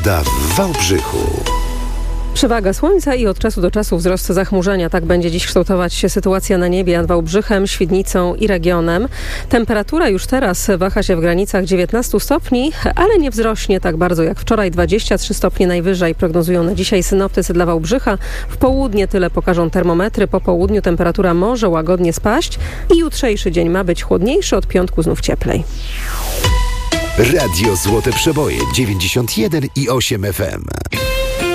Pogoda w Wałbrzychu. Przewaga słońca i od czasu do czasu wzrost zachmurzenia. Tak będzie dziś kształtować się sytuacja na niebie nad Wałbrzychem, Świdnicą i regionem. Temperatura już teraz waha się w granicach 19 stopni, ale nie wzrośnie tak bardzo jak wczoraj. 23 stopnie najwyżej prognozują na dzisiaj synoptycy dla Wałbrzycha. W południe tyle pokażą termometry. Po południu temperatura może łagodnie spaść i jutrzejszy dzień ma być chłodniejszy, od piątku znów cieplej. Radio Złote Przeboje 91,8 FM.